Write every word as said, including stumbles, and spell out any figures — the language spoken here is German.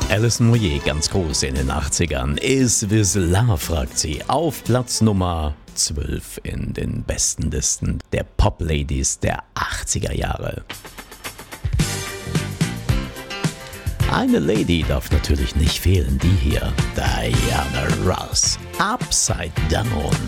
Alison Moyet, ganz groß in den achtzigern. Is This Love, fragt sie. Auf Platz Nummer zwölf in den besten Listen der Pop-Ladies der achtziger Jahre. Eine Lady darf natürlich nicht fehlen, die hier, Diana Ross, Upside Down.